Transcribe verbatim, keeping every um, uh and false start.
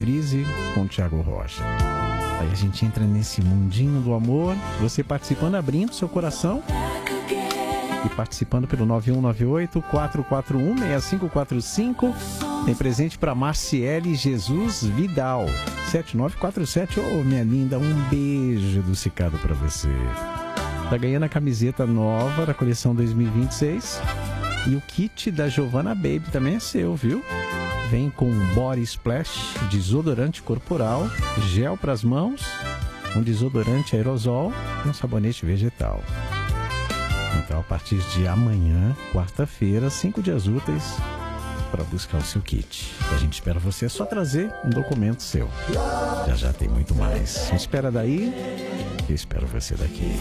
Reprise com o Thiago Rocha. Aí a gente entra nesse mundinho do amor, você participando, abrindo seu coração e participando pelo nove um nove oito, quatro quatro um, seis cinco quatro cinco. Tem presente para Marciele Jesus Vidal, sete nove quatro sete. Ô, oh, minha linda, um beijo do Cicado para você. Tá ganhando a camiseta nova da coleção dois mil e vinte e seis. E o kit da Giovanna Baby também é seu, viu? Vem com Body Splash, desodorante corporal, gel para as mãos, um desodorante aerosol e um sabonete vegetal. Então, a partir de amanhã, quarta-feira, cinco dias úteis, para buscar o seu kit. A gente espera você, é só trazer um documento seu. Já já tem muito mais. Espera daí, eu espero você daqui.